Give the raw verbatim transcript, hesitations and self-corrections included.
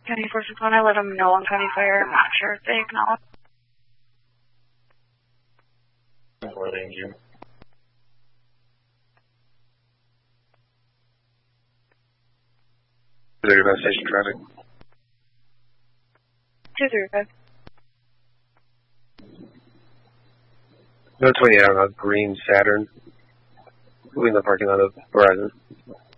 County four six one, I let them know on County Fire. I'm not sure if they acknowledge. Thank you. Is there gas station traffic? two three five. No twenty out on Green Saturn. Moving the parking lot of Verizon.